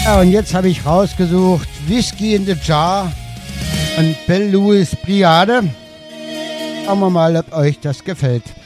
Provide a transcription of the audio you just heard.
Ja, und jetzt habe ich rausgesucht Whiskey in the Jar und Bill Lewis Brigade. Schauen wir mal, ob euch das gefällt.